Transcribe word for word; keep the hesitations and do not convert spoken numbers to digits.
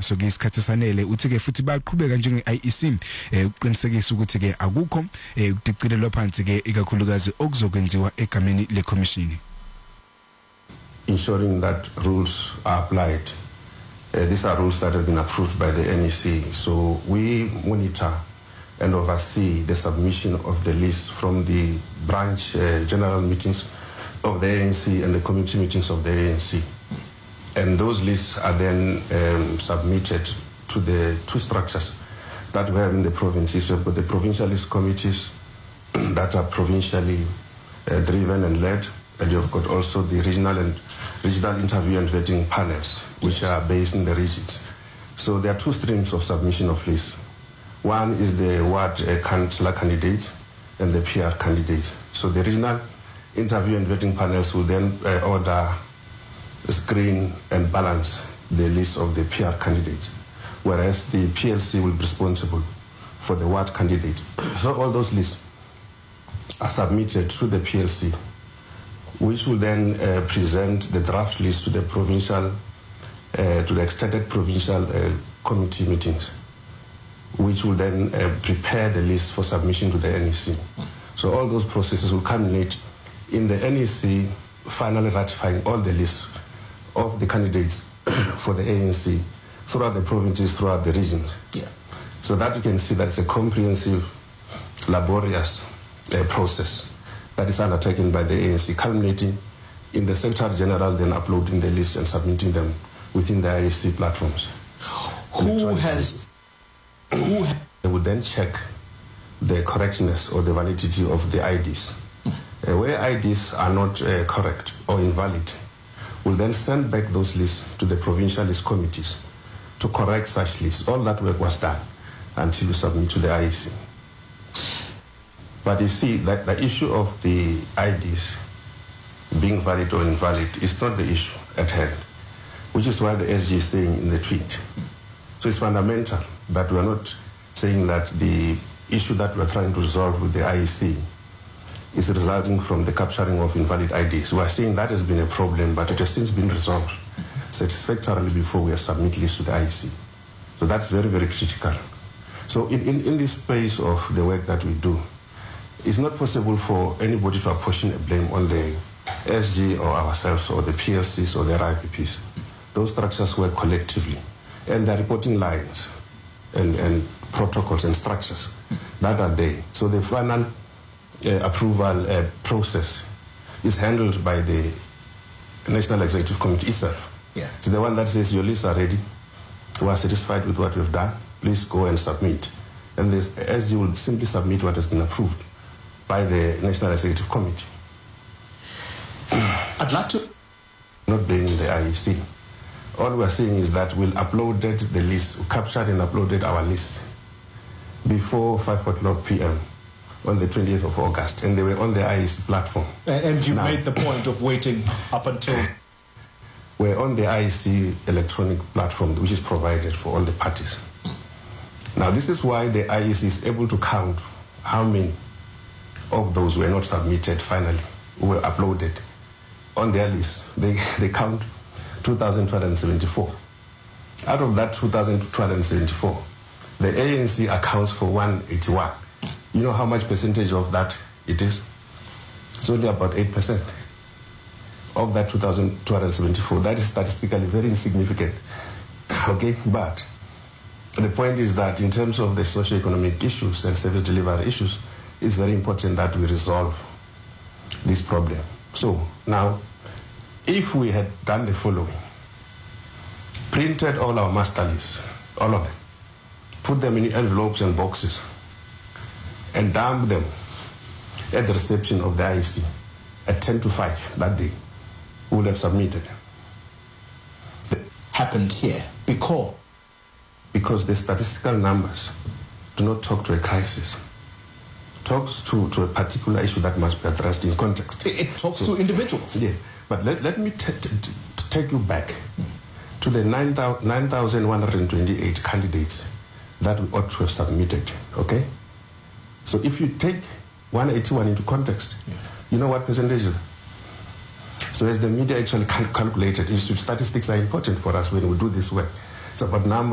naso ke isikhathi sanele uthi ke futhi baqhubeka njenge I E C eh uqinisekisa ukuthi ke akukho eh ukudicilelwa phansi ke ikakhulukazi okuzokwenziwa egameni le commission. Ensuring that rules are applied. Uh, these are rules that have been approved by the N E C. So we monitor and oversee the submission of the list from the branch uh, general meetings of the A N C and the committee meetings of the A N C. And those lists are then um, submitted to the two structures that we have in the provinces. We've got the provincial list committees that are provincially uh, driven and led, and you've got also the regional and regional interview and vetting panels, which are based in the regions. So there are two streams of submission of lists. One is the ward uh, councillor candidate and the P R candidate. So the regional interview and vetting panels will then uh, order, screen and balance the list of the P R candidates, whereas the P L C will be responsible for the ward candidates. So all those lists are submitted to the P L C, which will then uh, present the draft list to the provincial, uh, to the extended provincial uh, committee meetings, which will then uh, prepare the list for submission to the N E C. So all those processes will culminate in the N E C finally ratifying all the lists of the candidates for the A N C throughout the provinces, throughout the regions. Yeah. So that you can see that it's a comprehensive, laborious uh, process that is undertaken by the A N C, culminating in the Secretary General then uploading the list and submitting them within the I E C platforms. Who has... Who ha they would then check the correctness or the validity of the I Ds. Mm. Uh, where I Ds are not uh, correct or invalid, we'll then send back those lists to the provincial list committees to correct such lists. All that work was done until we submit to the I E C. But you see that the issue of the I Ds being valid or invalid is not the issue at hand, which is why the S G is saying in the tweet. So it's fundamental that we are not saying that the issue that we are trying to resolve with the I E C is resulting from the capturing of invalid I Ds. We are saying that has been a problem, but it has since been resolved satisfactorily before we submit lists to the I E C. So that's very, very critical. So in, in, in this space of the work that we do, it's not possible for anybody to apportion a blame on the S G or ourselves or the P L Cs or the R I V Ps. Those structures work collectively. And the reporting lines and, and protocols and structures that are there. So the final uh, approval uh, process is handled by the National Executive Committee itself. Yeah. It's the one that says your lists are ready, we are satisfied with what we've done, please go and submit. And the S G will simply submit what has been approved by the National Executive Committee. I'd like to... Not blaming the I E C. All we're saying is that we'll uploaded the list, we captured and uploaded our list before five o'clock p m on the twentieth of August, and they were on the I E C platform. And you now, made the point of waiting up until... We're on the I E C electronic platform, which is provided for all the parties. Now, this is why the I E C is able to count how many of those were not submitted finally, were uploaded on their list. They, they count two thousand two hundred seventy-four. Out of that two thousand two hundred seventy-four, the A N C accounts for one hundred eighty-one. You know how much percentage of that it is? It's only about eight percent of that two thousand two hundred seventy-four. That is statistically very insignificant. Okay, but the point is that in terms of the socioeconomic issues and service delivery issues, it's very important that we resolve this problem. So now, if we had done the following, printed all our master lists, all of them, put them in envelopes and boxes, and dumped them at the reception of the I E C at ten to five that day, we would have submitted. Happened here because? Because the statistical numbers do not talk to a crisis. Talks to, to a particular issue that must be addressed in context. It, it talks so, to individuals. Yeah. But let, let me t t t take you back to the nine thousand one hundred twenty-eight candidates that we ought to have submitted, okay? So if you take one hundred eighty-one into context, yeah. You know what percentage is it? So as the media actually cal calculated, statistics are important for us when we do this work. It's about number